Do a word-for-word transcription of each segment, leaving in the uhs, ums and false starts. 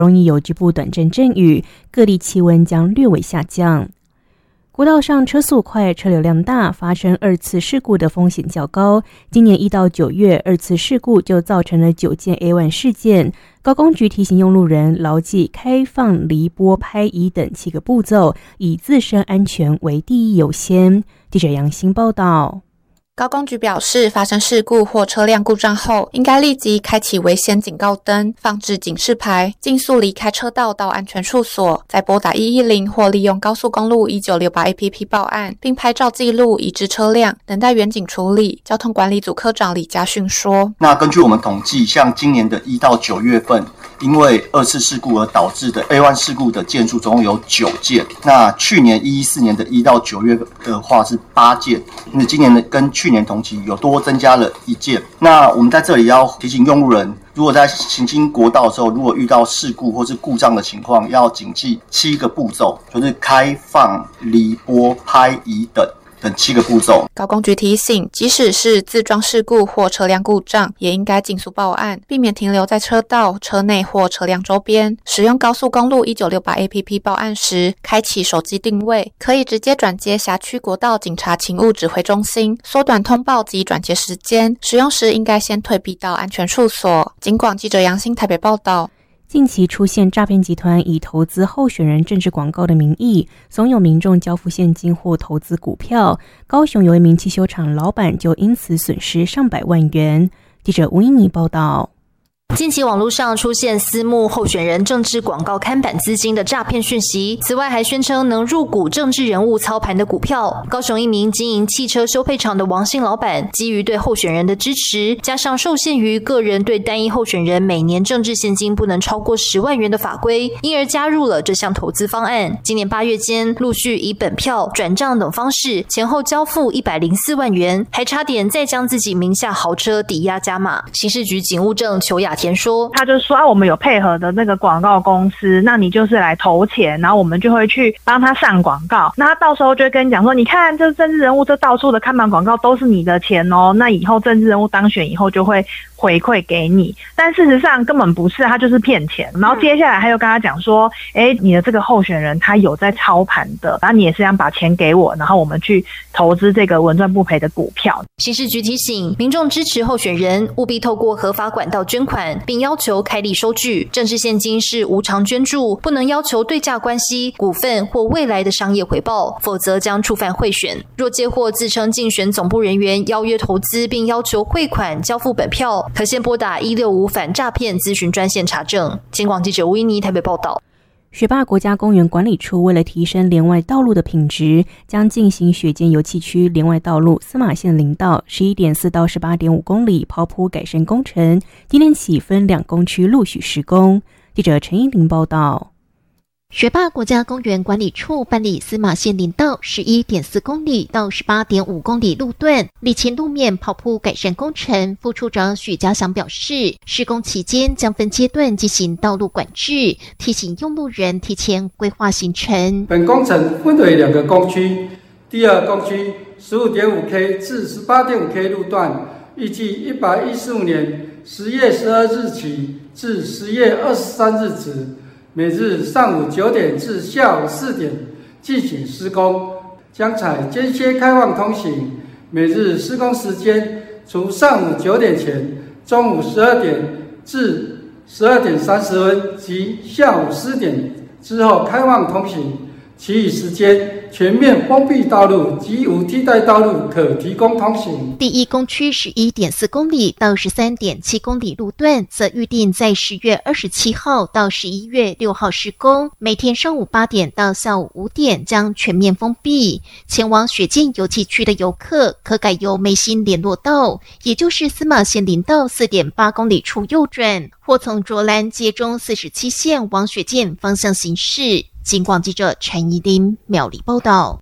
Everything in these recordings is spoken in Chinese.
容易有局部短阵阵雨，各地气温将略微下降。国道上车速快、车流量大，发生二次事故的风险较高。今年一到九月，二次事故就造成了九件 A 一 事件。高公局提醒用路人牢记开放、离拨、拍移等七个步骤，以自身安全为第一优先。记者杨欣报道。 高公局表示，发生事故或车辆故障后，应该立即开启危险警告灯，放置警示牌，尽速离开车道到安全处所，再拨打一一零或利用高速公路一九六八 A P P 报案，并拍照记录移至车辆，等待远警处理。交通管理组科长李家训说： 那根据我们统计，像今年的一到九月份，因为二次事故而导致的 A 一 事故的件数总共有九件，那去年一四年的一到九月的话是八件，那今年的跟去年同期有多增加了一件。那我们在这里要提醒用路人，如果在行经国道的时候，如果遇到事故或是故障的情况，要谨记七个步骤，就是开放、离拨、拍移等等七个步骤。 高公局提醒，即使是自撞事故或车辆故障，也应该尽速报案，避免停留在车道、车内或车辆周边。使用高速公路一九六八 A P P 报案时，开启手机定位，可以直接转接辖区国道警察勤务指挥中心，缩短通报及转接时间。使用时应该先退避到安全处所。警广记者杨欣台北报道。 近期出现诈骗集团以投资候选人政治广告的名义，怂恿民众交付现金或投资股票。高雄有一名汽修厂老板就因此损失上百万元。记者吴依妮报道。 近期网络上出现私募候选人政治广告看板资金的诈骗讯息，此外还宣称能入股政治人物操盘的股票。高雄一名经营汽车修配厂的王姓老板，基于对候选人的支持，加上受限于个人对单一候选人每年政治现金不能超过十万元的法规，因而加入了这项投资方案。今年八月间，陆续以本票、转账等方式前后交付一百零四万元，还差点再将自己名下豪车抵押加码。刑事局警务证邱雅田说， 他就说啊，我们有配合的那个广告公司，那你就是来投钱，然后我们就会去帮他上广告，那他到时候就会跟你讲说，你看这政治人物这到处的看板广告都是你的钱哦，那以后政治人物当选以后就会回馈给你，但事实上根本不是，他就是骗钱。然后接下来他又跟他讲说，哎，你的这个候选人他有在操盘的，然后你也是想把钱给我，然后我们去投资这个稳赚不赔的股票。 刑事局提醒民众支持候选人务必透过合法管道捐款，并要求开立收据。政治现金是无偿捐助，不能要求对价关系、股份或未来的商业回报，否则将触犯贿选。若接获自称竞选总部人员邀约投资，并要求汇款交付本票，可先拨打一六五反诈骗咨询专线查证。警广记者吴依妮台北报道。 雪霸国家公园管理处为了提升连外道路的品质，将进行雪见油气区连外道路司马线林道 十一点四到十八点五公里刨铺改善工程，今天起分两工区陆续施工。记者陈依玲报道。 雪霸国家公园管理处办理司马线林道 十一点四公里到十八点五公里路段里前路面刨铺改善工程，副处长许家祥表示，施工期间将分阶段进行道路管制，提醒用路人提前规划行程。 本工程分为两个工区，第二工区 十五点五 K 至 十八点五 K 路段，预计一百一十五年十月十二日起至十月二十三日止，每日上午九点至下午四点进行施工，将采间歇开放通行。每日施工时间除上午九点前、中午十二点至十二点三十分及下午四点之后开放通行，其余时间全面封闭道路及无替代道路可提供通行。 第一工区 十一点四公里到 十三点七公里路段则预定在十月二十七号到十一月六号施工，每天上午八点到下午五点将全面封闭。前往雪见油气区的游客可改由眉心联络道，也就是司马线林道 四点八公里处右转，或从卓兰街中四十七线往雪见方向行驶。警广记者陈怡琳苗栗报道。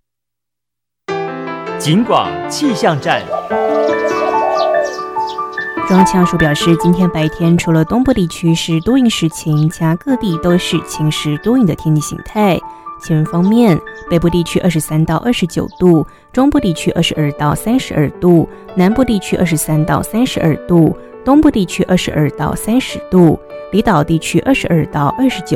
警广气象站。 中央气象署表示，今天白天除了东部地区是多云时晴，其他各地都是晴时多云的天气形态。气温方面，北部地区二十三到二十九度，中部地区二十二到三十二度，南部地区二十三到三十二度，东部地区二十二到三十度，离岛地区二十二到二十九